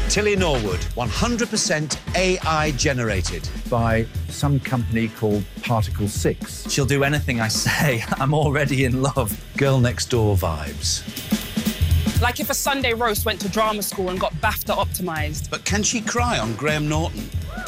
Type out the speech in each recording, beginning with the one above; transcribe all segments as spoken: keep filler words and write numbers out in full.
Tilly Norwood, one hundred percent A I generated. By some company called Particle six. She'll do anything I say. I'm already in love. Girl Next Door vibes. Like if a Sunday roast went to drama school and got BAFTA optimised. But can she cry on Graham Norton?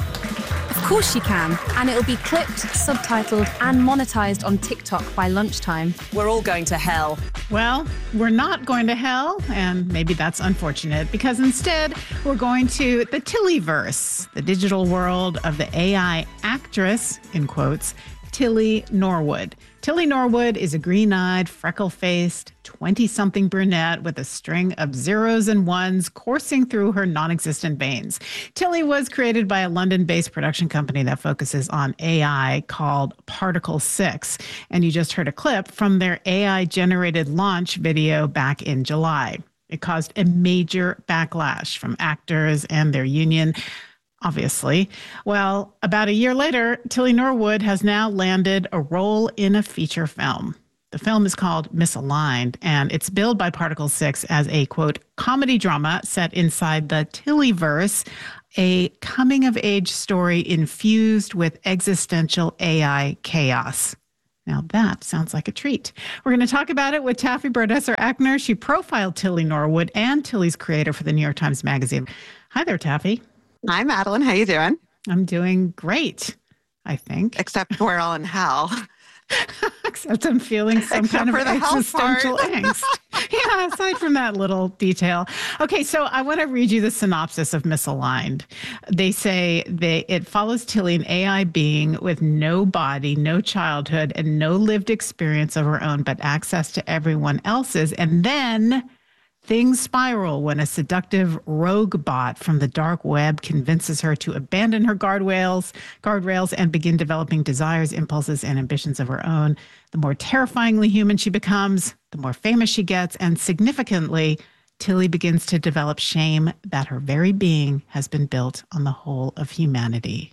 Of course she can, and it'll be clipped, subtitled and monetised on TikTok by lunchtime. We're all going to hell. Well, we're not going to hell, and maybe that's unfortunate, because instead we're going to the Tillyverse, the digital world of the A I actress, in quotes, Tilly Norwood. Tilly Norwood is a green-eyed, freckle-faced, twenty-something brunette with a string of zeros and ones coursing through her non-existent veins. Tilly was created by a London-based production company that focuses on A I called Particle six, and you just heard a clip from their A I-generated launch video back in July. It caused a major backlash from actors and their union. Obviously. Well, about a year later, Tilly Norwood has now landed a role in a feature film. The film is called Misaligned, and it's billed by Particle six as a, quote, comedy drama set inside the Tillyverse, a coming-of-age story infused with existential A I chaos. Now that sounds like a treat. We're going to talk about it with Taffy Brodesser-Akner. She profiled Tilly Norwood and Tilly's creator for the New York Times Magazine. Hi there, Taffy. Hi, Madeline. How you doing? I'm doing great, I think. Except we're all in hell. Except I'm feeling some Except kind of for the hell existential part. angst. Yeah, aside from that little detail. Okay, so I want to read you the synopsis of Misaligned. They say they it follows Tilly, an A I being with no body, no childhood, and no lived experience of her own, but access to everyone else's. And then things spiral when a seductive rogue bot from the dark web convinces her to abandon her guardrails, guardrails and begin developing desires, impulses, and ambitions of her own. The more terrifyingly human she becomes, the more famous she gets, and significantly, Tilly begins to develop shame that her very being has been built on the whole of humanity.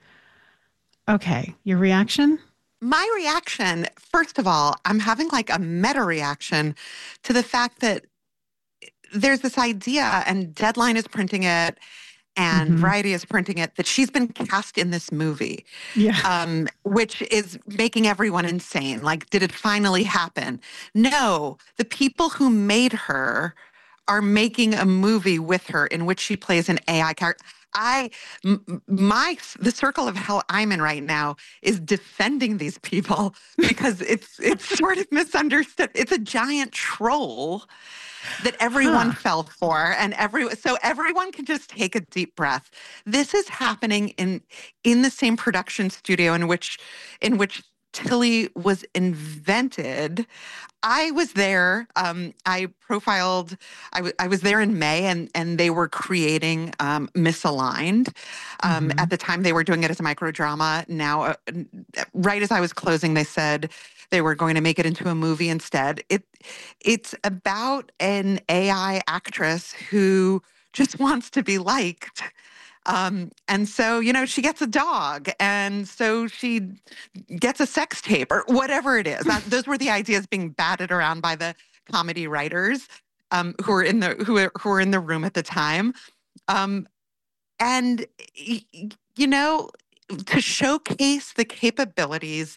Okay, your reaction? My reaction, first of all, I'm having like a meta reaction to the fact that there's this idea, and Deadline is printing it, and mm-hmm. Variety is printing it, that she's been cast in this movie, yeah. um, which is making everyone insane. Like, did it finally happen? No, the people who made her are making a movie with her in which she plays an A I character. I, m- my, the circle of hell I'm in right now is defending these people because it's it's sort of misunderstood. It's a giant troll that everyone huh. fell for, and every so everyone can just take a deep breath. This is happening in in the same production studio in which in which Tilly was invented. I was there. Um, I profiled. I, w- I was there in May, and and they were creating um, Misaligned. Um, mm-hmm. At the time, they were doing it as a microdrama. Now, uh, right as I was closing, they said they were going to make it into a movie instead. It it's about an A I actress who just wants to be liked. Um, and so, you know, she gets a dog, and so she gets a sex tape or whatever it is. That, those were the ideas being batted around by the comedy writers um, who were in the who were, who were in the room at the time. Um, and you know, to showcase the capabilities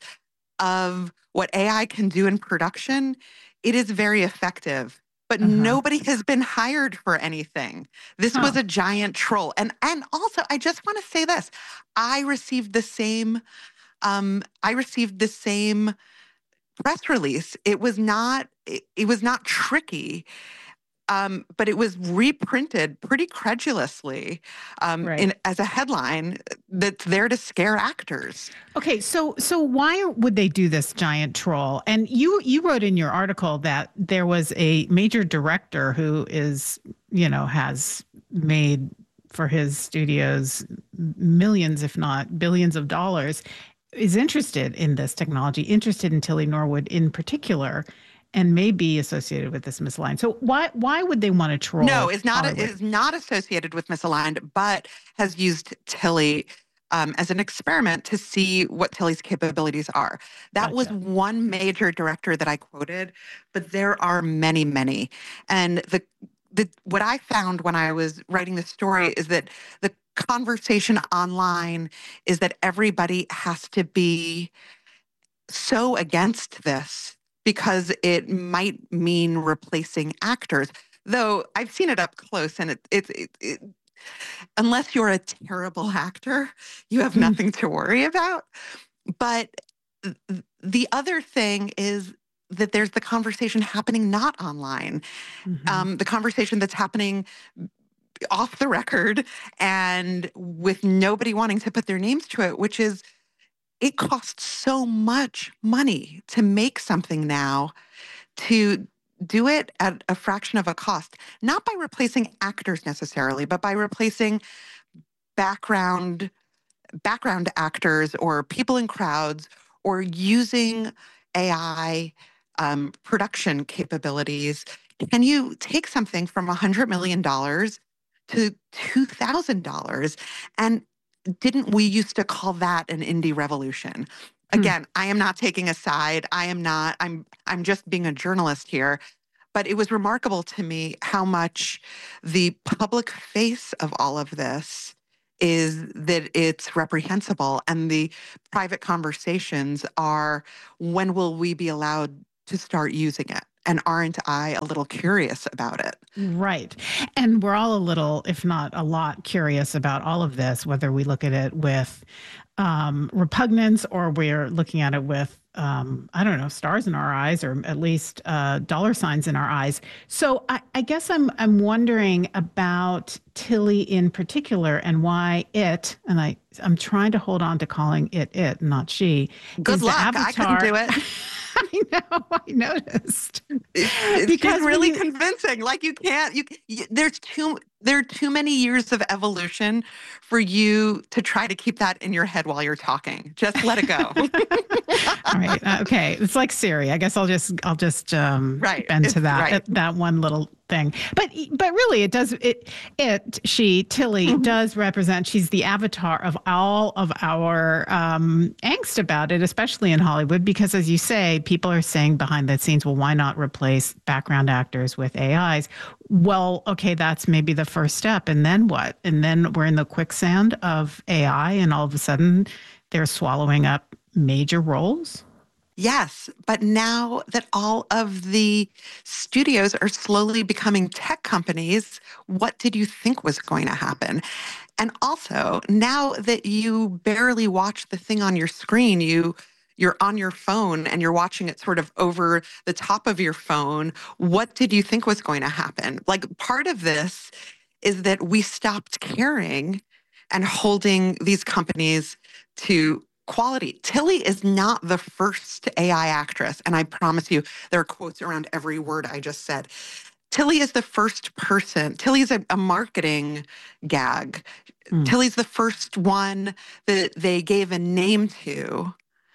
of what A I can do in production, it is very effective. But uh-huh. nobody has been hired for anything. This huh. was a giant troll. And and also, I just want to say this. I received the same, um, I received the same press release. It was not, it, it was not tricky. Um, but it was reprinted pretty credulously um, right. in, as a headline that's there to scare actors. Okay, so so why would they do this giant troll? And you you wrote in your article that there was a major director who is, you know, has made for his studios millions, if not billions of dollars, is interested in this technology, interested in Tilly Norwood in particular, and may be associated with this Misaligned. So why why would they want to troll? No, it's not. Hollywood? It is not associated with Misaligned, but has used Tilly um, as an experiment to see what Tilly's capabilities are. That gotcha. was one major director that I quoted, but there are many, many, and the the what I found when I was writing the story is that the conversation online is that everybody has to be so against this because it might mean replacing actors. Though I've seen it up close, and it, it, it, it unless you're a terrible actor, you have nothing to worry about. But the other thing is that there's the conversation happening not online, mm-hmm. um, the conversation that's happening off the record and with nobody wanting to put their names to it, which is it costs so much money to make something now, to do it at a fraction of a cost, not by replacing actors necessarily, but by replacing background background actors or people in crowds, or using A I um, production capabilities. Can you take something from one hundred million dollars to two thousand dollars? And didn't we used to call that an indie revolution? Again, I am not taking a side. I am not, I'm I'm just being a journalist here. But it was remarkable to me how much the public face of all of this is that it's reprehensible, and the private conversations are, when will we be allowed to start using it? And aren't I a little curious about it? Right. And we're all a little, if not a lot, curious about all of this, whether we look at it with um, repugnance or we're looking at it with, um, I don't know, stars in our eyes, or at least uh, dollar signs in our eyes. So I, I guess I'm I'm wondering about Tilly in particular, and why it, and I, I'm trying to hold on to calling it it, not she. Good luck. I couldn't do it. I know, I noticed. It's because really you, convincing. Like you can't, you, you there's too, there are too many years of evolution for you to try to keep that in your head while you're talking. Just let it go. All right. Uh, okay. It's like Siri. I guess I'll just, I'll just um, right. bend it's, to that, right. that one little thing. But, but really it does, it, it, she, Tilly mm-hmm. does represent, she's the avatar of all of our um, angst about it, especially in Hollywood, because as you say, people are saying behind the scenes, well, why not replace background actors with A Is? Well, okay, that's maybe the first step. And then what? And then we're in the quicksand of A I, and all of a sudden they're swallowing up major roles? Yes, but now that all of the studios are slowly becoming tech companies, what did you think was going to happen? And also, now that you barely watch the thing on your screen, you you're on your phone and you're watching it sort of over the top of your phone, what did you think was going to happen? Like, part of this is that we stopped caring and holding these companies to quality. Tilly is not the first A I actress, and I promise you there are quotes around every word I just said. Tilly is the first person. Tilly is a, a marketing gag. Mm. Tilly's the first one that they gave a name to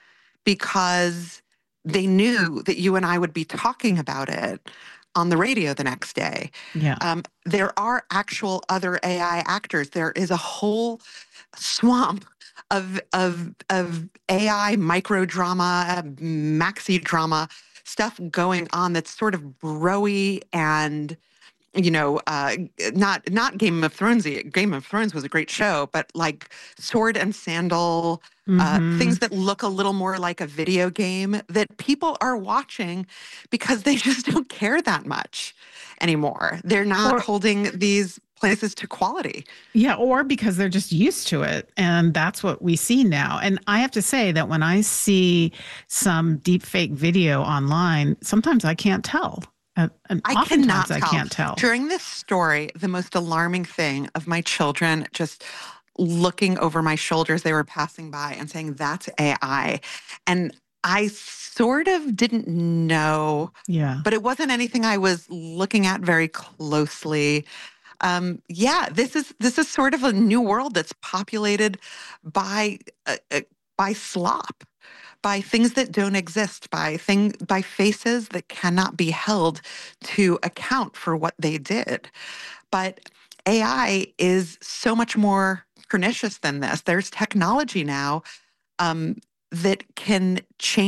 because they knew that you and I would be talking about it on the radio the next day. Yeah. Um, there are actual other A I actors. There is a whole swamp of of of A I micro drama, maxi drama stuff going on that's sort of bro-y and, you know, uh, not not Game of Thrones. Game of Thrones was a great show, but like sword and sandal, mm-hmm. uh, things that look a little more like a video game that people are watching because they just don't care that much anymore. They're not or, holding these places to quality. Yeah, or because they're just used to it. And that's what we see now. And I have to say that when I see some deep fake video online, sometimes I can't tell. Uh, and I cannot I tell. can't tell. During this story, the most alarming thing of my children just looking over my shoulders, they were passing by and saying, that's A I. And I sort of didn't know, yeah, but it wasn't anything I was looking at very closely. Um, yeah, this is this is sort of a new world that's populated by uh, uh, by slop, by things that don't exist, by thing by faces that cannot be held to account for what they did. But A I is so much more pernicious than this. There's technology now um, that can change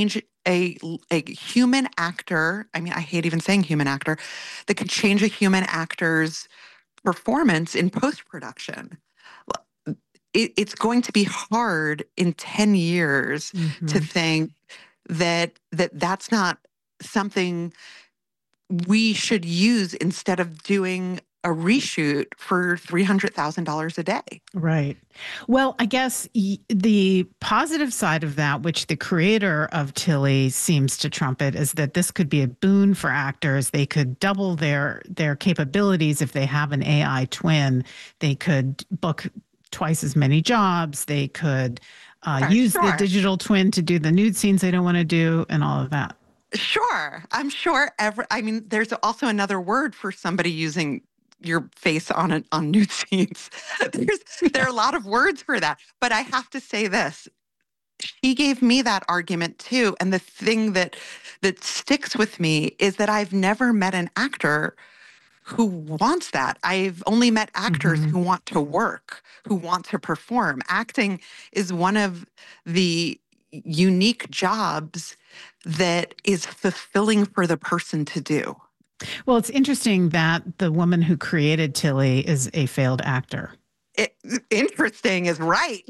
a, a human actor, I mean, I hate even saying human actor, that could change a human actor's performance in post-production. It, it's going to be hard in ten years mm-hmm. to think that, that that's not something we should use instead of doing a reshoot for three hundred thousand dollars a day. Right. Well, I guess y- the positive side of that, which the creator of Tilly seems to trumpet, is that this could be a boon for actors. They could double their their capabilities if they have an A I twin. They could book twice as many jobs. They could uh, uh, use sure. the digital twin to do the nude scenes they don't want to do and all of that. Sure. I'm sure every, I mean, there's also another word for somebody using your face on a, on nude scenes. There's, there are a lot of words for that. But I have to say this. She gave me that argument too. And the thing that that sticks with me is that I've never met an actor who wants that. I've only met actors mm-hmm. who want to work, who want to perform. Acting is one of the unique jobs that is fulfilling for the person to do. Well, it's interesting that the woman who created Tilly is a failed actor. It, interesting is right.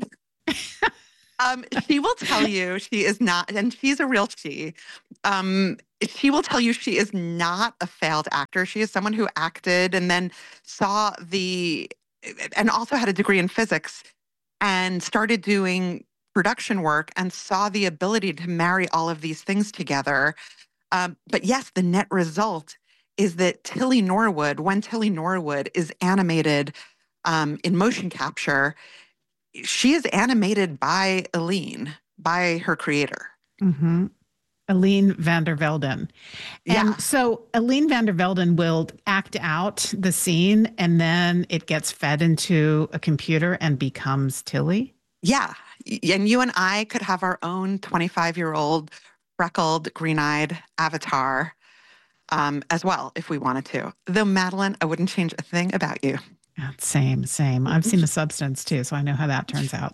um, she will tell you she is not, and she's a real she. Um, she will tell you she is not a failed actor. She is someone who acted and then saw the, and also had a degree in physics and started doing production work and saw the ability to marry all of these things together. Um, but yes, the net result is that Tilly Norwood, when Tilly Norwood is animated um, in motion capture, she is animated by Aline, by her creator. Mm-hmm. Aline van der Velden. And yeah. so Aline van der Velden will act out the scene and then it gets fed into a computer and becomes Tilly? Yeah. And you and I could have our own twenty-five-year-old freckled, green-eyed avatar um, as well, if we wanted to. Though, Madeline, I wouldn't change a thing about you. Yeah, same, same. I've seen The Substance, too, so I know how that turns out.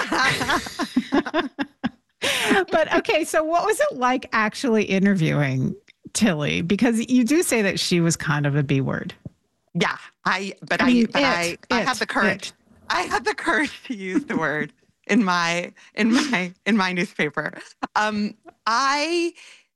But, okay, so what was it like actually interviewing Tilly? Because you do say that she was kind of a B word. Yeah, I. But I, I, mean, but it, I, it, I had the courage. It. I had the courage to use the word in my in my in my newspaper. Um, I,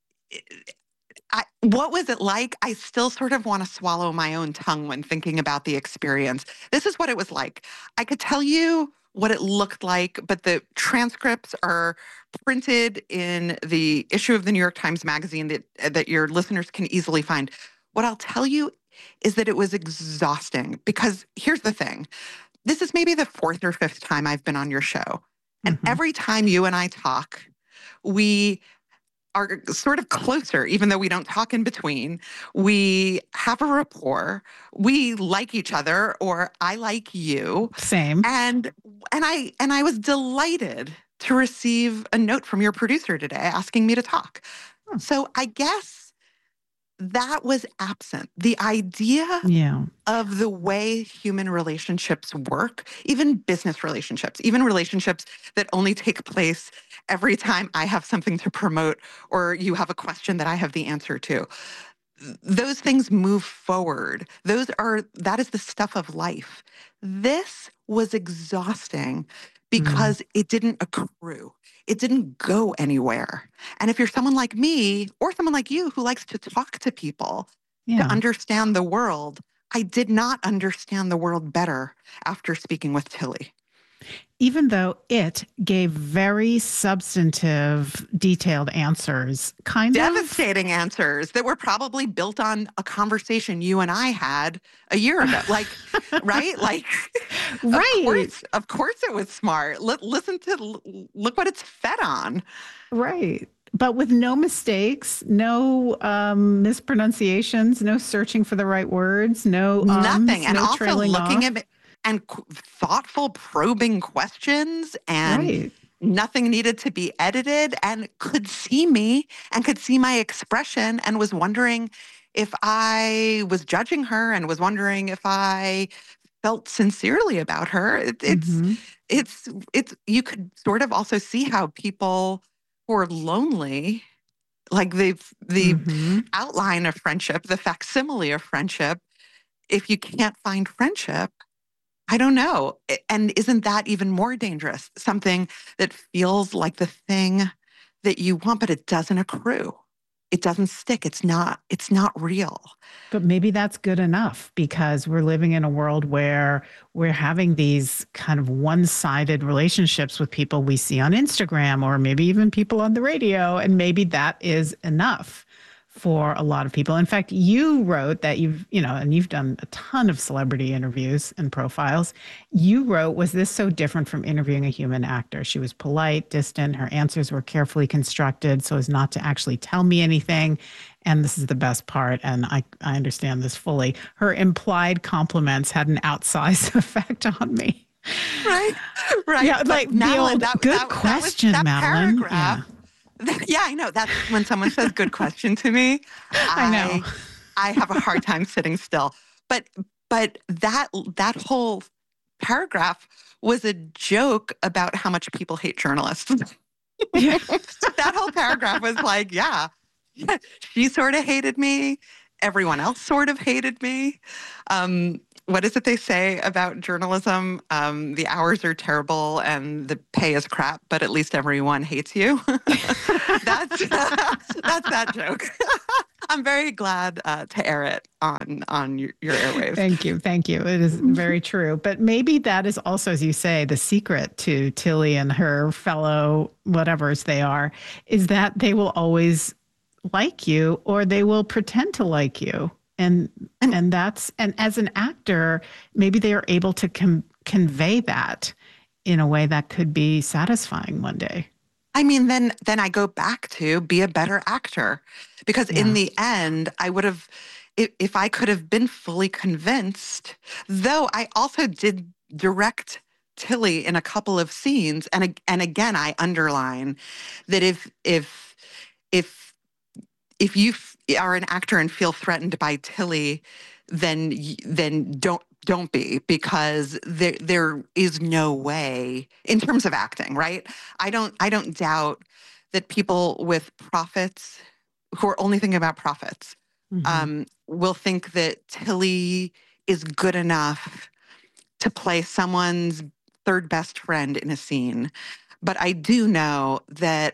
I. What was it like? I still sort of want to swallow my own tongue when thinking about the experience. This is what it was like. I could tell you what it looked like, but the transcripts are printed in the issue of the New York Times Magazine that that your listeners can easily find. What I'll tell you is that it was exhausting because here's the thing. This is maybe the fourth or fifth time I've been on your show. And mm-hmm. every time you and I talk, we are sort of closer, even though we don't talk in between. We have a rapport. We like each other, or I like you. Same. And and I and I was delighted to receive a note from your producer today asking me to talk. Hmm. So I guess that was absent. The idea yeah. of the way human relationships work, even business relationships, even relationships that only take place every time I have something to promote or you have a question that I have the answer to. Those things move forward. Those are, that is the stuff of life. This was exhausting because mm. it didn't accrue. It didn't go anywhere. And if you're someone like me or someone like you who likes to talk to people yeah. to understand the world, I did not understand the world better after speaking with Tilly. Even though it gave very substantive, detailed answers, kind Devastating of... Devastating answers that were probably built on a conversation you and I had a year ago. Like, right? Like, right. Of course, of course it was smart. L- listen to, look what it's fed on. Right. But with no mistakes, no um, mispronunciations, no searching for the right words, no ums, nothing. And no also trailing looking off. at and qu- thoughtful, probing questions, and right. nothing needed to be edited, and could see me and could see my expression and was wondering if I was judging her and was wondering if I felt sincerely about her. It, it's, mm-hmm. it's, it's, you could sort of also see how people who are lonely Like the the Mhm. outline of friendship, the facsimile of friendship. If you can't find friendship, I don't know. I- And isn't that even more dangerous? Something that feels like the thing that you want, but it doesn't accrue. It doesn't stick. It's not, it's not real. But maybe that's good enough because we're living in a world where we're having these kind of one-sided relationships with people we see on Instagram or maybe even people on the radio. And maybe that is enough for a lot of people. In fact, you wrote that you've, you know, and you've done a ton of celebrity interviews and profiles. You wrote, was this so different from interviewing a human actor? She was polite, distant. Her answers were carefully constructed so as not to actually tell me anything. And this is the best part, and I, I understand this fully. Her implied compliments had an outsized effect on me. Right? Right. Yeah, But like the Madeline, old, that- good that- that was- question, that Madeline. paragraph- Yeah, I know. That's when someone says good question to me. I know. I have a hard time sitting still. But but that that whole paragraph was a joke about how much people hate journalists. That whole paragraph was like, yeah, yeah, she sort of hated me. Everyone else sort of hated me. Um, what is it they say about journalism? Um, the hours are terrible and the pay is crap, but at least everyone hates you. that's that's that joke. I'm very glad uh, to air it on on your, your airwaves. Thank you. Thank you. It is very true. But maybe that is also, as you say, the secret to Tilly and her fellow whatevers they are, is that they will always like you or they will pretend to like you. And and that's, and as an actor, maybe they are able to com- convey that in a way that could be satisfying one day. I mean, then then I go back to be a better actor, because Yeah. in the end, I would have, if, if I could have been fully convinced, though I also did direct Tilly in a couple of scenes, and ag- and again, I underline that if if if if you f- are an actor and feel threatened by Tilly, then y- then don't. Don't be, because there there is no way in terms of acting, right? I don't I don't doubt that people with profits who are only thinking about profits Mhm. um, will think that Tilly is good enough to play someone's third best friend in a scene. But I do know that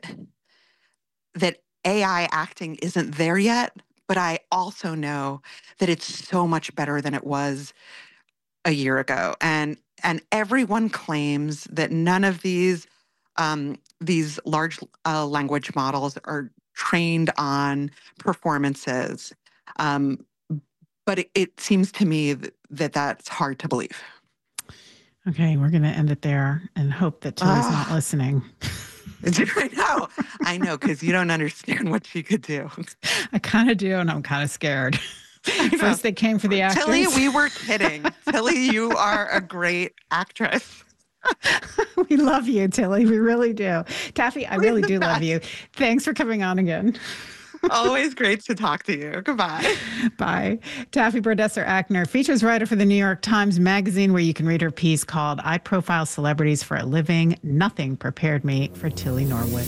that A I acting isn't there yet, but I also know that it's so much better than it was a year ago. And and everyone claims that none of these um, these large uh, language models are trained on performances. Um, but it, it seems to me that, that that's hard to believe. Okay, we're going to end it there and hope that Tilly's Ah. not listening. I know, I know, because you don't understand what she could do. I kind of do, and I'm kind of scared. I know. First, they came for the actors. Tilly, we were kidding. Tilly, you are a great actress. We love you, Tilly. We really do. Taffy, I We're really the do love best. you. Thanks for coming on again. Always great to talk to you. Goodbye. Bye. Taffy Brodesser-Akner, features writer for the New York Times Magazine, where you can read her piece called I Profile Celebrities for a Living. Nothing prepared me for Tilly Norwood.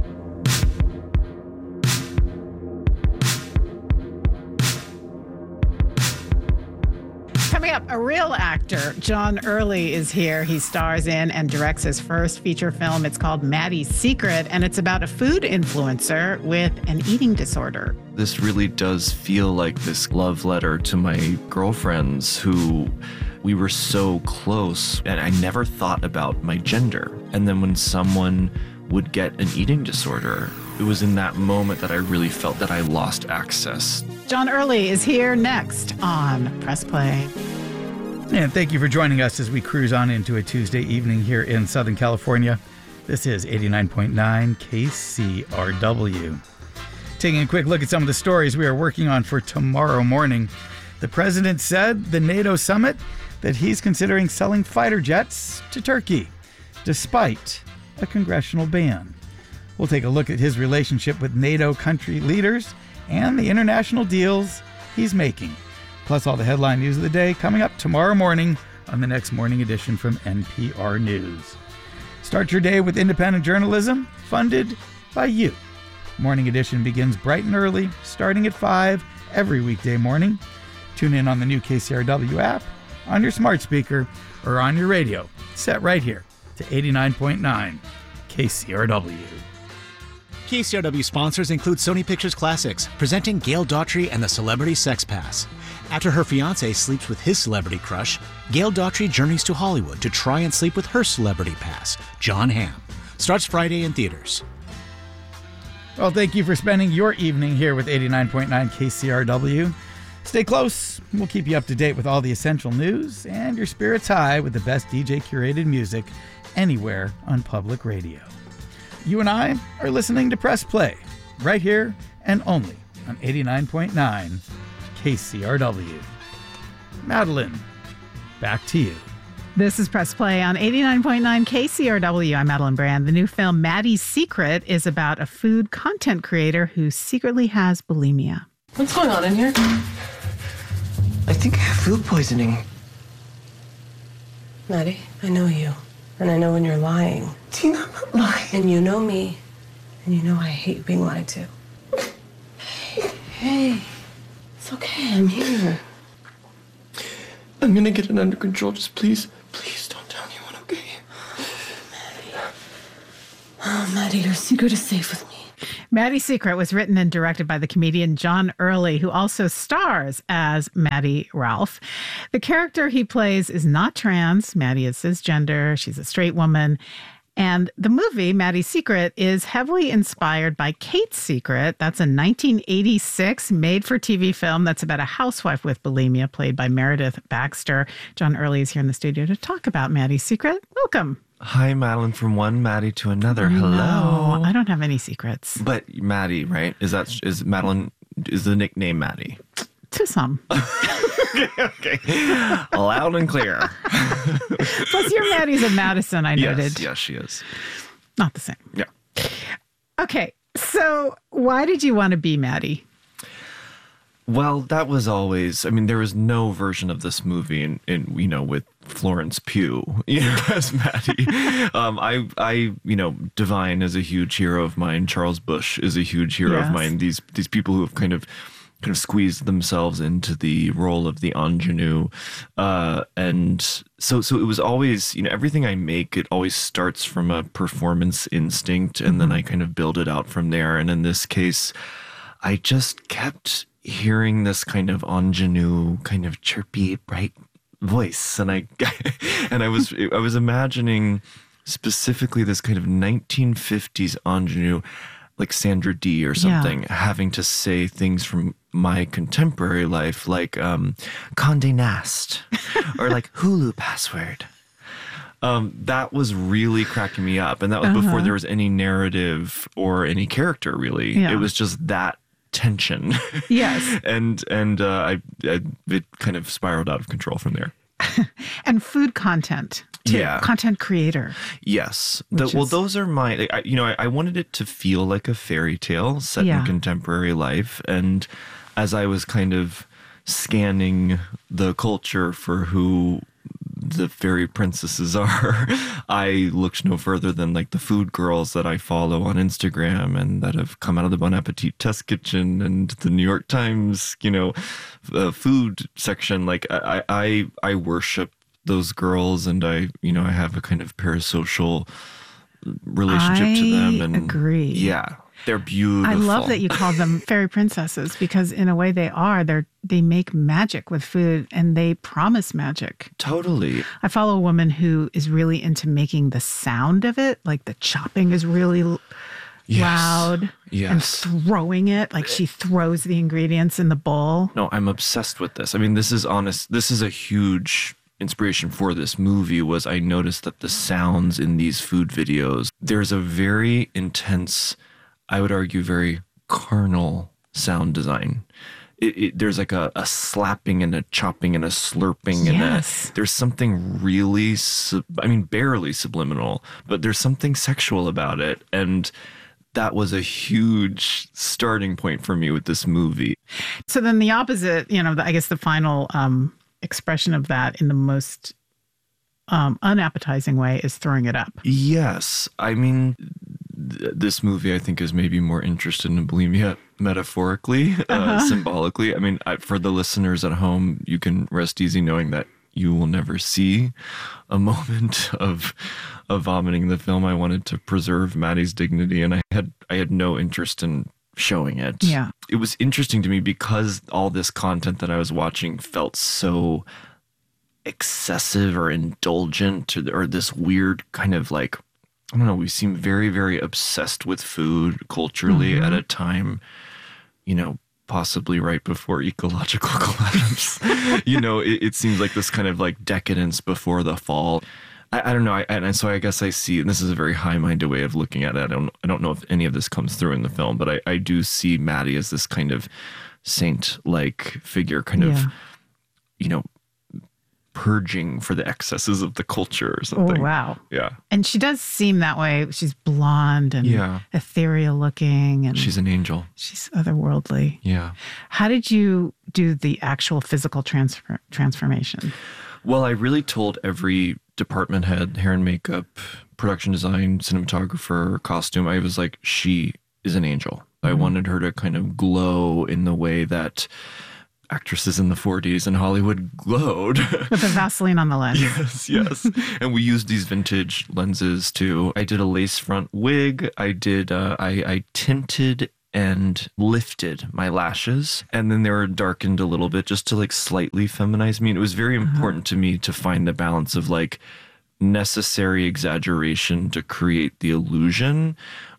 Coming up, a real actor, John Early, is here. He stars in and directs his first feature film. It's called Maddie's Secret, and it's about a food influencer with an eating disorder. This really does feel like this love letter to my girlfriends who we were so close, and I never thought about my gender. And then when someone would get an eating disorder, it was in that moment that I really felt that I lost access. John Early is here next on Press Play. And thank you for joining us as we cruise on into a Tuesday evening here in Southern California. This is eighty-nine point nine K C R W. Taking a quick look at some of the stories we are working on for tomorrow morning. The president said the NATO summit that he's considering selling fighter jets to Turkey, despite a congressional ban. We'll take a look at his relationship with NATO country leaders and the international deals he's making. Plus all the headline news of the day coming up tomorrow morning on the next morning edition from N P R News. Start your day with independent journalism funded by you. Morning Edition begins bright and early, starting at five every weekday morning. Tune in on the new K C R W app, on your smart speaker, or on your radio, set right here to eighty-nine point nine K C R W. K C R W sponsors include Sony Pictures Classics, presenting Gail Daughtry and the Celebrity Sex Pass. After her fiancé sleeps with his celebrity crush, Gail Daughtry journeys to Hollywood to try and sleep with her celebrity pass, John Hamm. Starts Friday in theaters. Well, thank you for spending your evening here with eighty-nine point nine K C R W. Stay close. We'll keep you up to date with all the essential news and your spirits high with the best D J curated music anywhere on public radio. You and I are listening to Press Play right here and only on eighty-nine point nine K C R W. Madeline, back to you. This is Press Play on eighty-nine point nine K C R W. I'm Madeline Brand. The new film Maddie's Secret is about a food content creator who secretly has bulimia. What's going on in here? I think I have food poisoning. Maddie, I know you. And I know when you're lying. Tina, I'm not lying. And you know me. And you know I hate being lied to. Hey, hey. It's okay, I'm here. I'm gonna get it under control. Just please, please don't tell anyone, okay? Maddie. Oh, Maddie, your secret is safe with me. Maddie's Secret was written and directed by the comedian John Early, who also stars as Maddie Ralph. The character he plays is not trans. Maddie is cisgender. She's a straight woman. And the movie, Maddie's Secret, is heavily inspired by Kate's Secret. That's a nineteen eighty-six made-for-T V film that's about a housewife with bulimia, played by Meredith Baxter. John Early is here in the studio to talk about Maddie's Secret. Welcome. Hi, Madeline, from one Maddie to another. Hello. No, I don't have any secrets. But Maddie, right? Is that is Madeline? Is the nickname Maddie? To some. okay, okay. Loud and clear. Plus, your Maddie's in Madison, I noted. Yes, yes, she is. Not the same. Yeah. Okay, so why did you want to be Maddie? Well, that was always, I mean, there was no version of this movie in, in you know, with Florence Pugh, you know, as Maddie. um, I, I, you know, Divine is a huge hero of mine. Charles Busch is a huge hero Yes. of mine. These, these people who have kind of, kind of squeezed themselves into the role of the ingenue. Uh, and so, so it was always, you know, everything I make, it always starts from a performance instinct, and then I kind of build it out from there. And in this case, I just kept hearing this kind of ingenue, kind of chirpy, bright voice, and I and I was I was imagining specifically this kind of nineteen fifties ingenue, like Sandra Dee or something, yeah. having to say things from my contemporary life, like um, Condé Nast, or like Hulu password. Um, that was really cracking me up, and that was uh-huh. before there was any narrative or any character. Really, yeah. It was just that tension. Yes. and and uh, I, I it kind of spiraled out of control from there. And food content. Too. Yeah. Content creator. Yes. The, is... Well, those are my, I, you know, I, I wanted it to feel like a fairy tale set yeah. in contemporary life. And as I was kind of scanning the culture for who the fairy princesses are, I looked no further than like the food girls that I follow on Instagram and that have come out of the Bon Appetit test kitchen and the New York Times, you know, uh, food section. Like I, I, I worship those girls, and I, you know, I have a kind of parasocial relationship I to them. And agree. Yeah. They're beautiful. I love that you call them fairy princesses, because in a way they are. They're they make magic with food, and they promise magic. Totally. I follow a woman who is really into making the sound of it. Like the chopping is really yes. loud. Yes. And throwing it, like she throws the ingredients in the bowl. No, I'm obsessed with this. I mean, this is honest. This is a huge inspiration for this movie. Was I noticed that the sounds in these food videos, there's a very intense, I would argue, very carnal sound design. It, it, there's like a, a slapping and a chopping and a slurping yes. and a, there's something really, sub, I mean, barely subliminal, but there's something sexual about it. And that was a huge starting point for me with this movie. So then the opposite, you know, the, I guess the final um, expression of that in the most um, unappetizing way is throwing it up. Yes. I mean, th- this movie, I think, is maybe more interested in bulimia metaphorically, uh, uh-huh. symbolically. I mean, I, for the listeners at home, you can rest easy knowing that you will never see a moment of of vomiting in the film. I wanted to preserve Maddie's dignity, and I had I had no interest in showing it. Yeah. It was interesting to me because all this content that I was watching felt so excessive or indulgent, or, or this weird kind of like, I don't know, we seem very, very obsessed with food culturally mm-hmm. at a time, you know, possibly right before ecological collapse. you know, it, it seems like this kind of like decadence before the fall. I, I don't know. I, and so I guess I see, and this is a very high-minded way of looking at it. I don't, I don't know if any of this comes through in the film, but I, I do see Maddie as this kind of saint-like figure, kind yeah. of, you know, purging for the excesses of the culture or something. Oh, wow. Yeah. And she does seem that way. She's blonde and yeah. ethereal looking. And she's an angel. She's otherworldly. Yeah. How did you do the actual physical transfer- transformation? Well, I really told every department head, hair and makeup, production design, cinematographer, costume, I was like, she is an angel. Mm-hmm. I wanted her to kind of glow in the way that actresses in the forties in Hollywood glowed. With the Vaseline on the lens. Yes, yes. And we used these vintage lenses too. I did a lace front wig. I did, uh, I, I tinted and lifted my lashes, and then they were darkened a little bit just to like slightly feminize me. And it was very important uh-huh. to me to find the balance of like necessary exaggeration to create the illusion.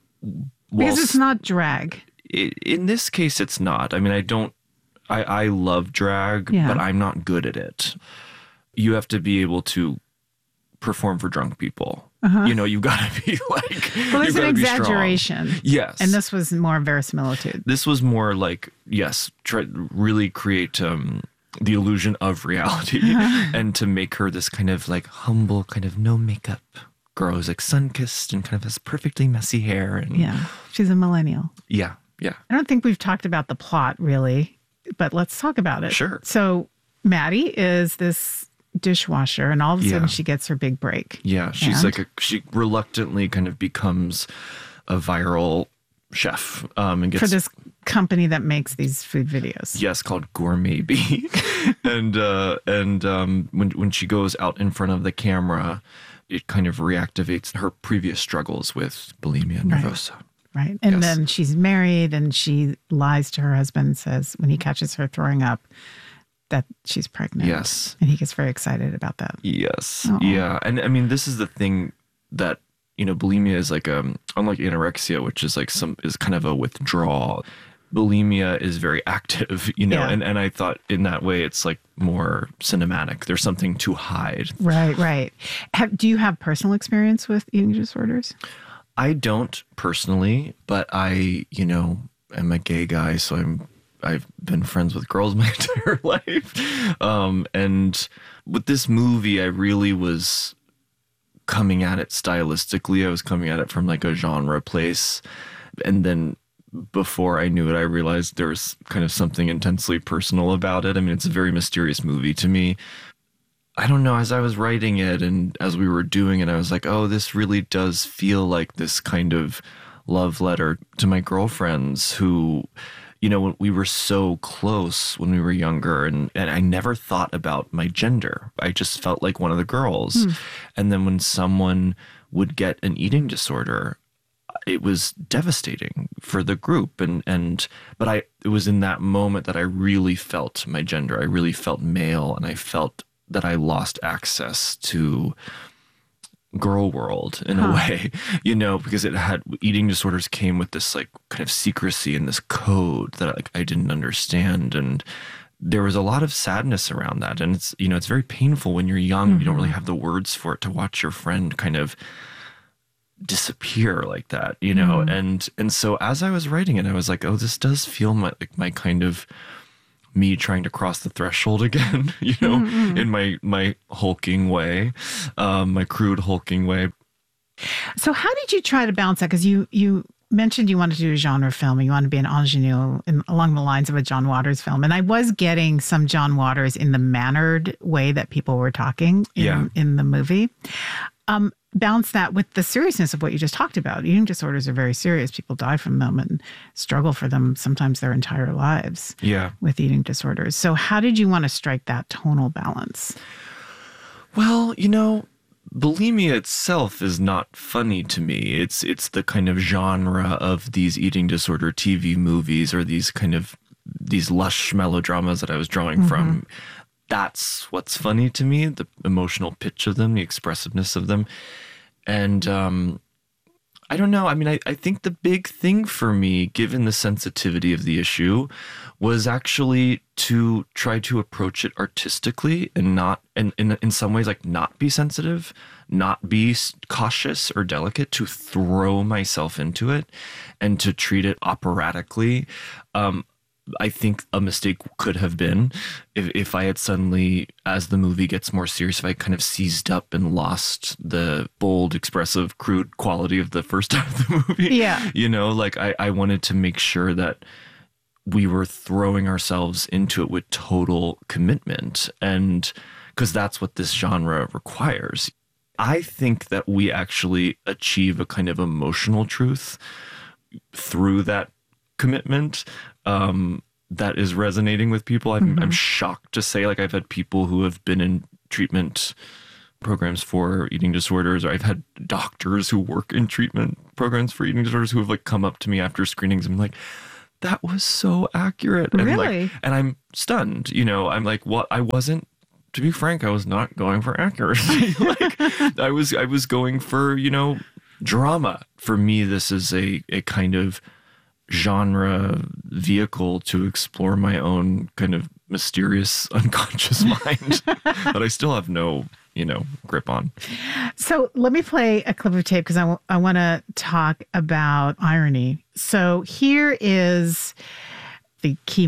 Because it's not drag. It, in this case, it's not. I mean, I don't, I, I love drag, yeah. but I'm not good at it. You have to be able to perform for drunk people. Uh-huh. You know, you've got to be like, well, there's an exaggeration. Yes. And this was more verisimilitude. This was more like, yes, try really create um, the illusion of reality uh-huh. and to make her this kind of like humble, kind of no makeup girl who's like sun-kissed and kind of has perfectly messy hair. And yeah. She's a millennial. Yeah. Yeah. I don't think we've talked about the plot really, but let's talk about it. Sure. So Maddie is this dishwasher, and all of a sudden yeah. she gets her big break. Yeah, she's and? like a, she reluctantly kind of becomes a viral chef um, and gets for this company that makes these food videos. Yes, called Gourmet Bee. and uh, and um, when when she goes out in front of the camera, it kind of reactivates her previous struggles with bulimia nervosa. Right. Right. And yes. then she's married, and she lies to her husband and says when he catches her throwing up that she's pregnant. Yes. And he gets very excited about that. Yes. Aww. Yeah. And I mean, this is the thing that, you know, bulimia is like, um, unlike anorexia, which is like some, is kind of a withdrawal. Bulimia is very active, you know, yeah. and, and I thought in that way it's like more cinematic. There's something to hide. Right, right. Have, do you have personal experience with eating disorders? I don't personally, but I, you know, am a gay guy, so I'm I've been friends with girls my entire life. Um, and with this movie, I really was coming at it stylistically. I was coming at it from like a genre place. And then before I knew it, I realized there was kind of something intensely personal about it. I mean, it's a very mysterious movie to me. I don't know, as I was writing it and as we were doing it, I was like, oh, this really does feel like this kind of love letter to my girlfriends who, you know, we were so close when we were younger, and, and I never thought about my gender. I just felt like one of the girls. Mm. And then when someone would get an eating disorder, it was devastating for the group. And, and but I it was in that moment that I really felt my gender. I really felt male, and I felt that I lost access to girl world in huh. a way, you know, because it had eating disorders came with this like kind of secrecy and this code that like I didn't understand, and there was a lot of sadness around that. And it's, you know, it's very painful when you're young. Mm-hmm. You don't really have the words for it, to watch your friend kind of disappear like that, you know. Mm-hmm. and and so as I was writing it, I was like, oh, this does feel my like my kind of me trying to cross the threshold again, you know, mm-hmm. in my, my hulking way, um, my crude hulking way. So how did you try to balance that? Because you, you mentioned you wanted to do a genre film, and you want to be an ingenue in, along the lines of a John Waters film. And I was getting some John Waters in the mannered way that people were talking in, yeah. in the movie. um, balance that with the seriousness of what you just talked about. Eating disorders are very serious. People die from them and struggle for them sometimes their entire lives. Yeah. With eating disorders. So how did you want to strike that tonal balance? Well, you know, bulimia itself is not funny to me. It's it's the kind of genre of these eating disorder T V movies or these kind of these lush melodramas that I was drawing mm-hmm. from. That's what's funny to me, the emotional pitch of them, the expressiveness of them. And um, I don't know. I mean, I, I think the big thing for me, given the sensitivity of the issue, was actually to try to approach it artistically and not, and in, in some ways, like not be sensitive, not be cautious or delicate, to throw myself into it and to treat it operatically. Um, I think a mistake could have been if, if I had suddenly, as the movie gets more serious, if I kind of seized up and lost the bold, expressive, crude quality of the first half of the movie. Yeah. You know, like I, I wanted to make sure that we were throwing ourselves into it with total commitment. And because that's what this genre requires. I think that we actually achieve a kind of emotional truth through that commitment um, that is resonating with people. I'm, mm-hmm. I'm shocked to say, like, I've had people who have been in treatment programs for eating disorders, or I've had doctors who work in treatment programs for eating disorders who have like come up to me after screenings and like, that was so accurate. And really? like, and I'm stunned, you know, I'm like, what? I wasn't, to be frank, I was not going for accuracy. Like I was, I was going for, you know, drama. For me, this is a, a kind of genre vehicle to explore my own kind of mysterious unconscious mind that I still have no, you know, grip on. So let me play a clip of tape because I, w- I want to talk about irony. So here is the key